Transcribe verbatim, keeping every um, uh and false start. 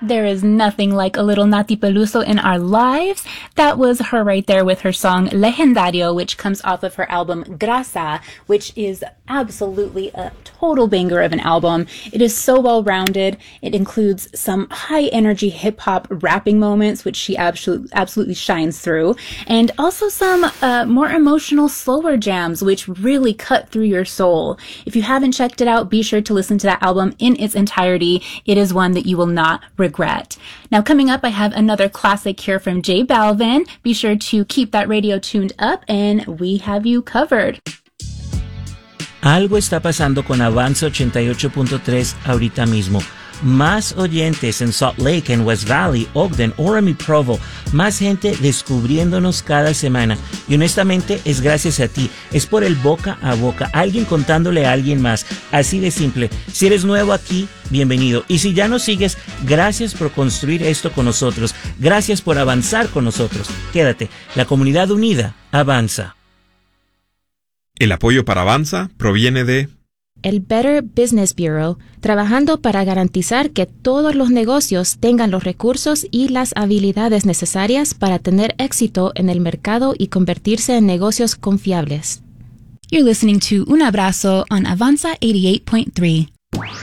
There is nothing like a little Nati Peluso in our lives. That was her right there with her song Legendario, which comes off of her album Grasa, which is absolutely a total banger of an album. It is so well-rounded. It includes some high-energy hip-hop rapping moments, which she absolutely, absolutely shines through, and also some uh, more emotional, slower jams, which really cut through your soul. If you haven't checked it out, be sure to listen to that album in its entirety. It is one that you will not regret. Now, coming up, I have another classic here from J Balvin. Be sure to keep that radio tuned up, and we have you covered. Algo está pasando con Avanza ochenta y ocho punto tres ahorita mismo. Más oyentes en Salt Lake, en West Valley, Ogden, Orem y Provo. Más gente descubriéndonos cada semana. Y honestamente es gracias a ti. Es por el boca a boca. Alguien contándole a alguien más. Así de simple. Si eres nuevo aquí, bienvenido. Y si ya nos sigues, gracias por construir esto con nosotros. Gracias por avanzar con nosotros. Quédate. La comunidad unida avanza. El apoyo para Avanza proviene de el Better Business Bureau, trabajando para garantizar que todos los negocios tengan los recursos y las habilidades necesarias para tener éxito en el mercado y convertirse en negocios confiables. You're listening to Un Abrazo on Avanza eighty-eight point three.